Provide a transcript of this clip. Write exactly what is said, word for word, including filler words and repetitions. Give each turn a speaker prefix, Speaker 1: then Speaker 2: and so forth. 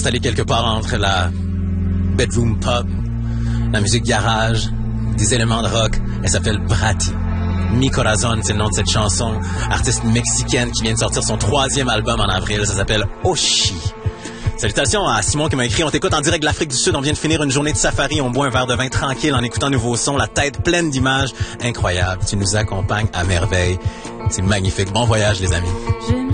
Speaker 1: installé quelque part entre la bedroom pop, la musique garage, des éléments de rock. Elle s'appelle Bratty. Mi Corazon, c'est le nom de cette chanson. Artiste mexicaine qui vient de sortir son troisième album en avril. Ça s'appelle Oshi. Salutations à Simon qui m'a écrit. On t'écoute en direct de l'Afrique du Sud. On vient de finir une journée de safari. On boit un verre de vin tranquille en écoutant nouveaux sons. La tête pleine d'images. Incroyable. Tu nous accompagnes à merveille. C'est magnifique. Bon voyage, les amis.